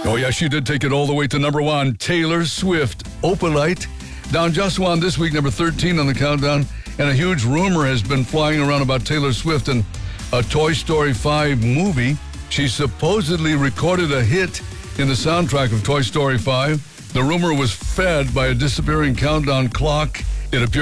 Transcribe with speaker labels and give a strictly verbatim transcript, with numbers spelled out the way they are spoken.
Speaker 1: Oh, yeah, she did take it all the way to number one. Taylor Swift, Opalite. Down just one this week, number thirteen on the countdown. And a huge rumor has been flying around about Taylor Swift and a Toy Story five movie. She supposedly recorded a hit in the soundtrack of Toy Story five. The rumor was fed by a disappearing countdown clock. It appears